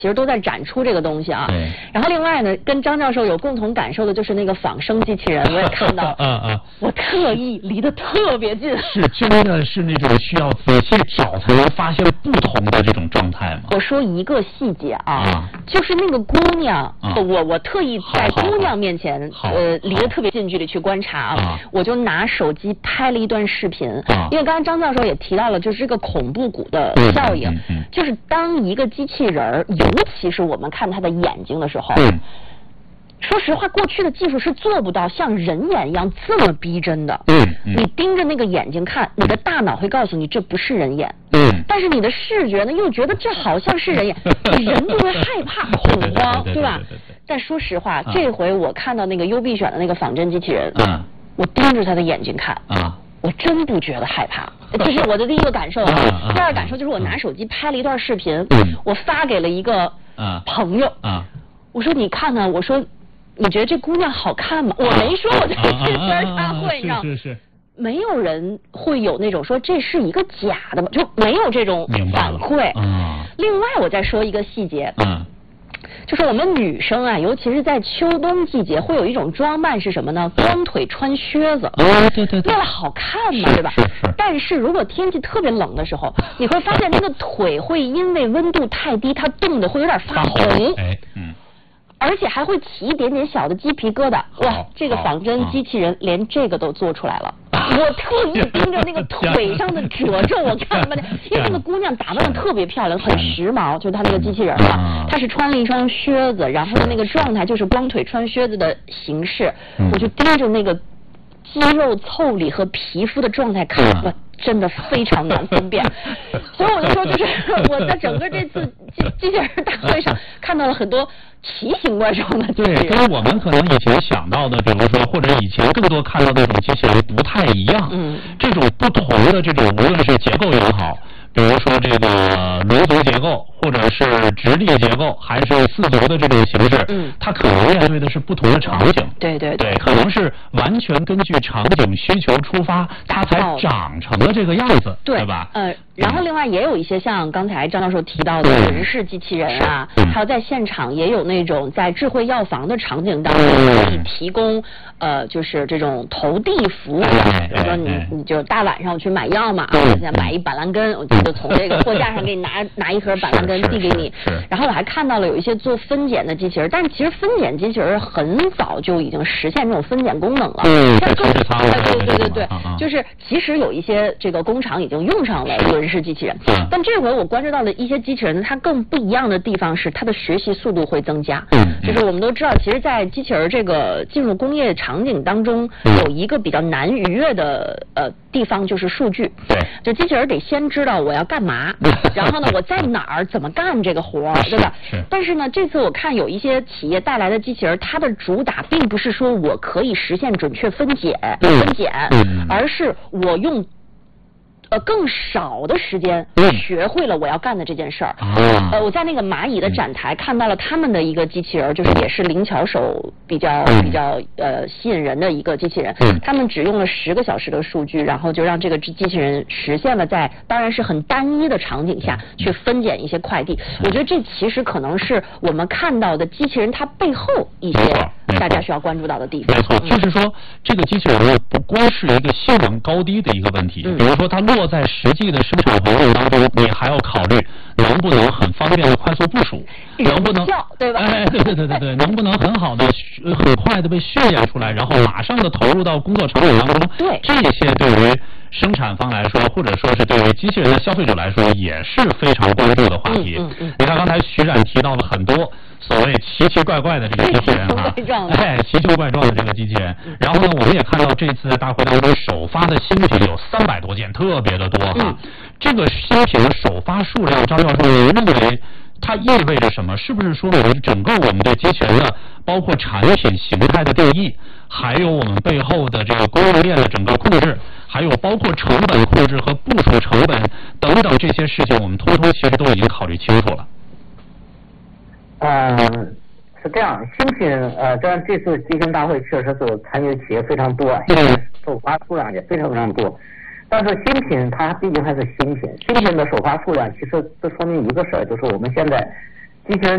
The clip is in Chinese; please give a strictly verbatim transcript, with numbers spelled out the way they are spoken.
其实都在展出这个东西啊。然后另外呢，跟张教授有共同感受的就是那个仿生机器人，我也看到， 啊啊， 我特意离得特别近。 是真的是那种需要仔细找才能发现不同的这种状态吗？ 我说一个细节啊，啊就是那个姑娘，啊、我我特意在姑娘面前，呃，离得特别近距离去观察啊，我就拿手机拍了一段视频，啊、因为刚才张教授也提到了，就是这个恐怖谷的效应，嗯嗯嗯、就是当一个机器人，尤其是我们看他的眼睛的时候。嗯说实话，过去的技术是做不到像人眼一样这么逼真的。嗯，嗯你盯着那个眼睛看，你的大脑会告诉你这不是人眼。嗯，但是你的视觉呢，又觉得这好像是人眼，你人就会害怕、恐慌，对吧？但说实话，啊、这回我看到那个优必选的那个仿真机器人，啊、我盯着他的眼睛看，啊、我真不觉得害怕。这是我的第一个感受啊。啊第二个感受就是我拿手机拍了一段视频，嗯、我发给了一个朋友，啊、我说你看看，我说。你觉得这姑娘好看吗？我没说我在这边大会上，是是是，没有人会有那种说这是一个假的，就没有这种反馈。啊、另外，我再说一个细节，嗯，就是我们女生啊，尤其是在秋冬季节，会有一种装扮是什么呢？光腿穿靴子，哦，对对对，为了好看嘛，对吧？是是。但是如果天气特别冷的时候，你会发现那个腿会因为温度太低，它冻得会有点发红。哎，嗯。而且还会起一点点小的鸡皮疙瘩，哇！这个仿真机器人连这个都做出来了。我特意盯着那个腿上的褶皱，我看了，因为那个姑娘打扮的特别漂亮，很时髦，就是她那个机器人嘛，她是穿了一双靴子，然后那个状态就是光腿穿靴子的形式，我就盯着那个肌肉腠理和皮肤的状态看，我真的非常难分辨。所以我就说，就是我在整个这次机机器人大会上看到了很多奇形怪状的机器人。对，跟我们可能以前想到的，比如说或者以前更多看到的这种机器人不太一样。嗯，这种不同的这种，无论是结构也好，比如说这个颅足结构，或者是直立结构，还是四足的这种形式，嗯，它可能面对的是不同的场景。 对对 对, 对，可能是完全根据场景需求出发，它才长成了这个样子，对, 对吧？ 呃，然后另外也有一些像刚才张教授提到的人事机器人啊，嗯、还有在现场也有那种在智慧药房的场景当中可以提供呃，就是这种投递服务，比如说你你就大晚上去买药嘛，啊，现在买一板蓝根，我就从这个货架上给你拿拿一盒板蓝根递给你。然后我还看到了有一些做分拣的机器人，但是其实分拣机器人很早就已经实现这种分拣功能了。 嗯，在超市仓了。 对对对对，就是其实有一些这个工厂已经用上了轮式机器人，但这回我关注到的一些机器人，它更不一样的地方是它的学习速度会增加。嗯，就是我们都知道，其实，在机器人这个进入工业场景当中，有一个比较难逾越的呃地方就是数据。 对， 就机器人得先知道我要干嘛，然后呢我在哪儿怎么干这个活儿，对吧？是。但是呢，这次我看有一些企业带来的机器人，它的主打并不是说我可以实现准确分解分拣，而是我用呃更少的时间学会了我要干的这件事儿。呃，我在那个蚂蚁的展台看到了他们的一个机器人，就是也是灵巧手比较比较呃吸引人的一个机器人。他们只用了十个小时的数据，然后就让这个机器人实现了在当然是很单一的场景下去分拣一些快递。我觉得这其实可能是我们看到的机器人它背后一些大家需要关注到的地方。 没错，就是说这个机器人不光是一个性能高低的一个问题，比如说它落在实际的生产环境当中，你还要考虑能不能很方便的快速部署，能不能对吧？ 哎，对对对对对，能不能很好的很快的被训练出来，然后马上的投入到工作场景当中？ 对， 这些对于生产方来说，或者说是对于机器人的消费者来说，也是非常关注的话题。嗯嗯嗯、你看刚才徐冉提到了很多所谓奇奇怪怪的这个机器人啊，哎，奇奇怪状的这个机器人。然后呢，我们也看到这次在大会当中首发的新品有三百多件，特别的多哈。嗯、这个新品的首发数量，张教授您认为它意味着什么？是不是说我们整个我们对机器人的包括产品形态的定义，还有我们背后的这个供应链的整个控制，还有包括成本控制和部署成本等等这些事情，我们通通其实都已经考虑清楚了。 嗯，是这样，新品呃，这这次机器人大会确实是参与企业非常多，现在首发数量也非常非常多。但是新品它毕竟还是新品，新品的首发数量其实这说明一个事儿，就是我们现在机器人